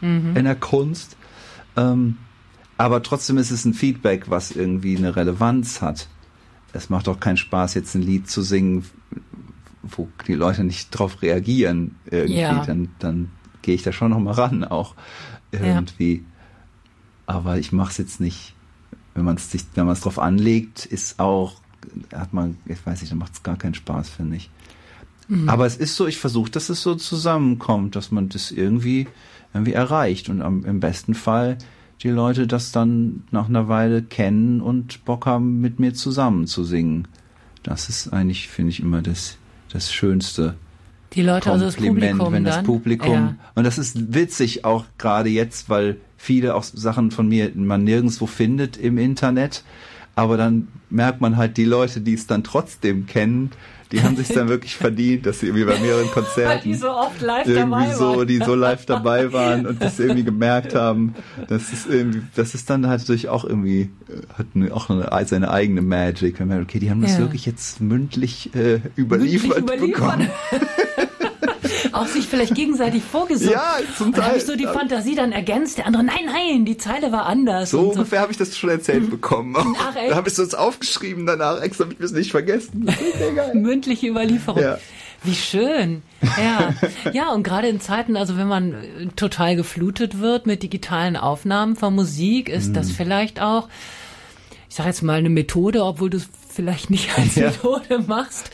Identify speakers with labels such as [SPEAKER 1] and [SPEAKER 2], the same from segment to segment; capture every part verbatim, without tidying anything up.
[SPEAKER 1] mhm. in der Kunst. Ähm, aber trotzdem ist es ein Feedback, was irgendwie eine Relevanz hat. Es macht auch keinen Spaß, jetzt ein Lied zu singen, wo die Leute nicht drauf reagieren irgendwie. Ja. Dann, dann gehe ich da schon noch mal ran auch irgendwie. Ja. Aber ich mache es jetzt nicht, wenn man es sich, wenn man es drauf anlegt, ist auch, hat man, ich weiß nicht, dann macht es gar keinen Spaß, finde ich. Mhm. Aber es ist so, ich versuche, dass es so zusammenkommt, dass man das irgendwie, irgendwie erreicht und am, im besten Fall die Leute das dann nach einer Weile kennen und Bock haben, mit mir zusammen zu singen. Das ist eigentlich, finde ich, immer das, das Schönste.
[SPEAKER 2] Die Leute, Kompliment, also das Publikum
[SPEAKER 1] wenn das
[SPEAKER 2] dann?
[SPEAKER 1] Publikum, ja. Und das ist witzig auch gerade jetzt, weil viele auch Sachen von mir man nirgendwo findet im Internet, aber dann merkt man halt, die Leute, die es dann trotzdem kennen, die haben sich dann wirklich verdient, dass sie irgendwie bei mehreren Konzerten
[SPEAKER 2] weil die so oft live
[SPEAKER 1] irgendwie
[SPEAKER 2] dabei
[SPEAKER 1] so,
[SPEAKER 2] waren.
[SPEAKER 1] die so live dabei waren und das irgendwie gemerkt haben. Das ist irgendwie, das ist dann halt natürlich auch irgendwie, hat eine, auch eine, seine eigene Magic. Wenn man, okay, die haben das ja. wirklich jetzt mündlich äh, überliefert, mündlich überliefert bekommen.
[SPEAKER 2] Auch sich vielleicht gegenseitig vorgesungen.
[SPEAKER 1] Ja, zum Teil.
[SPEAKER 2] Da habe ich so die Fantasie dann ergänzt. Der andere, nein, nein, die Zeile war anders.
[SPEAKER 1] So
[SPEAKER 2] und
[SPEAKER 1] ungefähr so. Habe ich das schon erzählt bekommen.
[SPEAKER 2] Ach, echt?
[SPEAKER 1] Da habe ich es uns aufgeschrieben danach, extra damit wir es nicht vergessen.
[SPEAKER 2] Mündliche Überlieferung.
[SPEAKER 1] Ja.
[SPEAKER 2] Wie schön. Ja. Ja, und gerade in Zeiten, also wenn man total geflutet wird mit digitalen Aufnahmen von Musik, ist hm. das vielleicht auch, ich sage jetzt mal, eine Methode, obwohl du es vielleicht nicht als ja. Methode machst.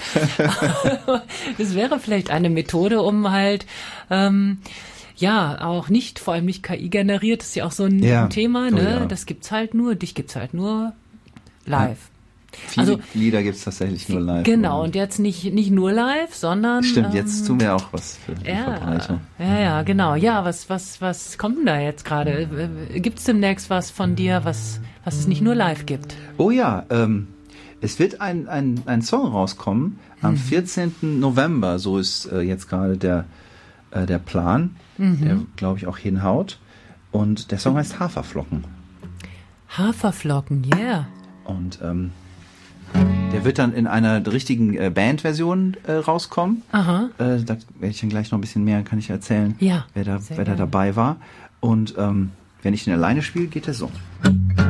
[SPEAKER 2] Es wäre vielleicht eine Methode, um halt ähm, ja auch nicht, vor allem nicht K I generiert, ist ja auch so ein
[SPEAKER 1] ja.
[SPEAKER 2] Thema, ne?
[SPEAKER 1] Oh, ja.
[SPEAKER 2] Das gibt's halt nur, dich gibt's halt nur live.
[SPEAKER 1] Ja. Viele also, Lieder gibt's tatsächlich nur live.
[SPEAKER 2] Genau, und jetzt nicht nicht nur live, sondern
[SPEAKER 1] stimmt,
[SPEAKER 2] ähm,
[SPEAKER 1] jetzt tun wir auch was für die
[SPEAKER 2] ja,
[SPEAKER 1] Verbreitung.
[SPEAKER 2] Ja, ja, genau. Ja, was was was kommt denn da jetzt gerade? Gibt's demnächst was von dir, was was es nicht nur live gibt?
[SPEAKER 1] Oh ja, ähm es wird ein, ein, ein Song rauskommen am mhm. vierzehnten November, so ist äh, jetzt gerade der, äh, der Plan, mhm. der, glaube ich, auch hinhaut. Und der Song heißt Haferflocken.
[SPEAKER 2] Haferflocken, yeah.
[SPEAKER 1] Und ähm, der wird dann in einer richtigen äh, Bandversion äh, rauskommen.
[SPEAKER 2] Aha.
[SPEAKER 1] Äh, da werde ich dann gleich noch ein bisschen mehr, kann ich erzählen,
[SPEAKER 2] ja,
[SPEAKER 1] wer da, wer da dabei war. Und ähm, wenn ich den alleine spiele, geht der so.